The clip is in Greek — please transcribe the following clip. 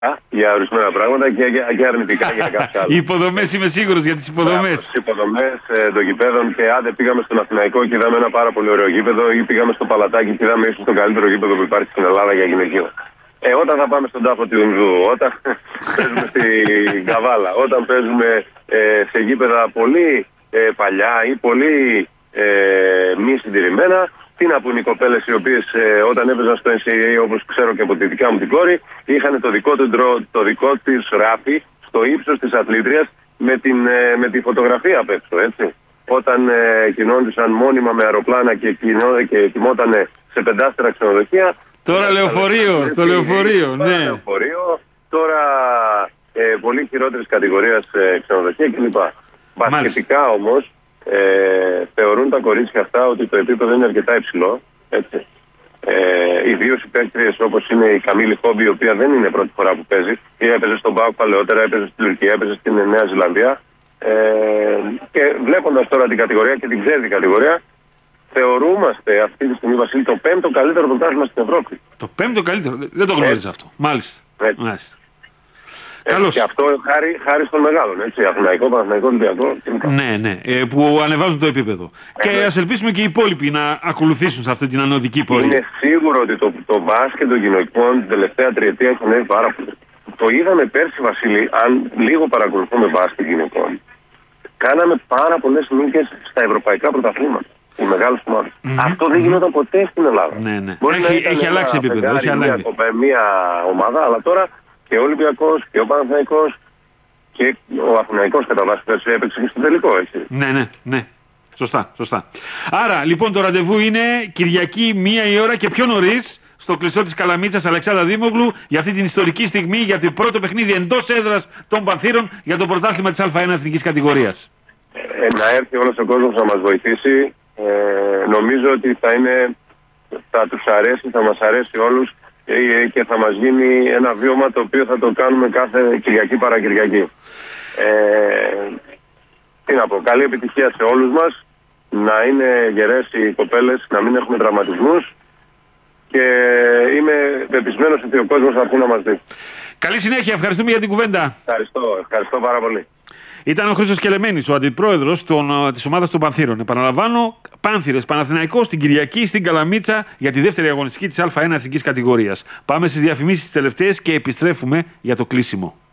για ορισμένα πράγματα και αρνητικά για κάποια άλλα. Οι υποδομές, είμαι σίγουρος για τις υποδομές. Οι υποδομές των γηπέδων, και άντε πήγαμε στον Αθηναϊκό και είδαμε ένα πάρα πολύ ωραίο γήπεδο, ή πήγαμε στο Παλατάκι και είδαμε ίσως το καλύτερο γήπεδο που υπάρχει στην Ελλάδα για γυναικείο. Όταν θα πάμε στον τάφο του Ινδού, όταν παίζουμε στην Καβάλα, όταν παίζουμε σε γήπεδα πολύ παλιά ή πολύ μη συντηρημένα, τι να πούν οι κοπέλες οι οποίες όταν έπαιζαν στο NCAA, όπως ξέρω και από τη δικιά μου την κόρη, είχαν το δικό της ράφι στο ύψος της αθλήτριας με τη φωτογραφία απ' έξω, έτσι. Όταν κινόντουσαν μόνιμα με αεροπλάνα και κοιμότανε σε 5 ξενοδοχεία. Τώρα λεωφορείο, στο λεωφορείο, ναι. Λεωφορείο, τώρα πολύ χειρότερης κατηγορίας ξενοδοχεία κλπ. Μπασκετικά όμως θεωρούν τα κορίτσια αυτά ότι το επίπεδο είναι αρκετά υψηλό. Έτσι. Ιδίως οι παίκτριες όπως είναι η Καμίλη Χόμπι, η οποία δεν είναι πρώτη φορά που παίζει. Έπαιζε στον ΠΑΟΚ παλαιότερα, έπαιζε στην Τουρκία, έπαιζε στην Νέα Ζηλανδία. Και βλέποντας τώρα την κατηγορία και την ξέρει την κατηγορία, θεωρούμαστε αυτή τη στιγμή, Βασίλη, το 5ο καλύτερο πρωτάθλημα στην Ευρώπη. Το 5ο καλύτερο, δεν το γνώριζα αυτό. Μάλιστα. Και αυτό χάρη στον μεγάλων, έτσι. Αθηναϊκό, Παναθηναϊκό, Ολυμπιακό. Ναι, που ανεβάζουν το επίπεδο. Και ας ελπίσουμε και οι υπόλοιποι να ακολουθήσουν σε αυτή την ανωδική πορεία. Είναι σίγουρο ότι το μπάσκετ των γυναικών την τελευταία τριετία έχει ανέβει πάρα πολύ. Το είδαμε πέρσι, Βασίλη, αν λίγο παρακολουθούμε μπάσκετ γυναικών. Κάναμε πάρα πολλές νίκες στα ευρωπαϊκά πρωταθλήματα. Οι μεγάλες ομάδες. Αυτό δεν γινόταν ποτέ στην Ελλάδα. Ναι. Έχει αλλάξει επίπεδο. Μια ομάδα, αλλά τώρα και ο Ολυμπιακός και ο Παναθηναϊκός και ο Αθηναϊκός κατά βάση πέρσι έπαιξε και στο τελικό, έτσι. Ναι. Σωστά. Άρα, λοιπόν, το ραντεβού είναι Κυριακή 1 η ώρα και πιο νωρίς στο κλειστό της Καλαμίτσας Αλεξάνδρα Δήμογλου για αυτή την ιστορική στιγμή, για το πρώτο παιχνίδι εντός έδρας των Πανθύρων για το πρωτάθλημα της Α1 εθνικής κατηγορίας. Να έρθει όλος ο κόσμος να μας βοηθήσει. Νομίζω ότι θα τους αρέσει, θα μας αρέσει όλους και θα μας γίνει ένα βίωμα το οποίο θα το κάνουμε κάθε Κυριακή παρακυριακή. Τι να πω, καλή επιτυχία σε όλους μας, να είναι γερές οι κοπέλες, να μην έχουμε τραυματισμούς και είμαι πεπισμένος ότι ο κόσμος θα έρθει να μας δει. Καλή συνέχεια, ευχαριστούμε για την κουβέντα. Ευχαριστώ πάρα πολύ. Ήταν ο Χρήστος Κελεμένης, ο αντιπρόεδρος της ομάδας των Πανθύρων. Επαναλαμβάνω, Πάνθυρες Παναθηναϊκός την Κυριακή στην Καλαμίτσα για τη δεύτερη αγωνιστική της Α1 εθνικής κατηγορίας. Πάμε στις διαφημίσεις τις τελευταίες και επιστρέφουμε για το κλείσιμο.